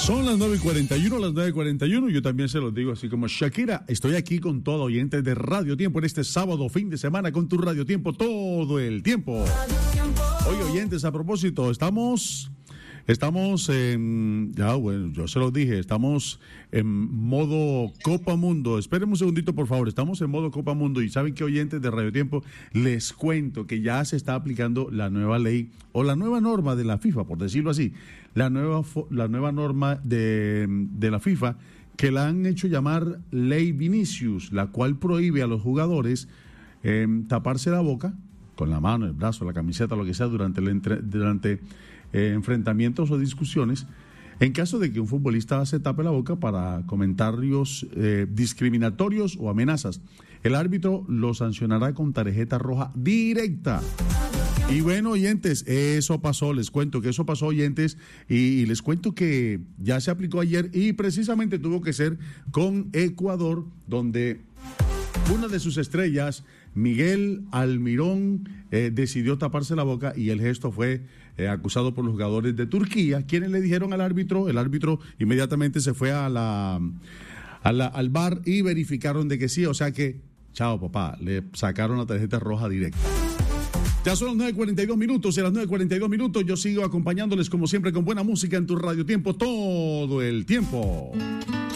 Son las 9:41, las 9:41. Yo también se los digo así como Shakira. Estoy aquí con todo oyentes de Radio Tiempo en este sábado, fin de semana, con tu Radio Tiempo todo el tiempo. Oye, oyentes, a propósito, estamos en, bueno, yo se los dije, estamos en modo Copa Mundo. Espérenme un segundito, por favor. Estamos en modo Copa Mundo y saben que, oyentes de Radio Tiempo, les cuento que ya se está aplicando la nueva ley o la nueva norma de la FIFA, por decirlo así. La nueva norma de la FIFA, que la han hecho llamar Ley Vinicius, la cual prohíbe a los jugadores taparse la boca con la mano, el brazo, la camiseta, lo que sea, durante enfrentamientos o discusiones, en caso de que un futbolista se tape la boca para comentarios discriminatorios o amenazas. El árbitro lo sancionará con tarjeta roja directa. Y bueno, oyentes, eso pasó, les cuento que eso pasó, oyentes, y les cuento que ya se aplicó ayer y precisamente tuvo que ser con Ecuador, donde una de sus estrellas, Miguel Almirón, decidió taparse la boca y el gesto fue acusado por los jugadores de Turquía, quienes le dijeron al árbitro. El árbitro inmediatamente se fue al bar y verificaron de que sí, o sea que, chao papá, le sacaron la tarjeta roja directa. Ya son las 9:42 minutos y a las 9:42 minutos yo sigo acompañándoles como siempre con buena música en tu Radio Tiempo todo el tiempo.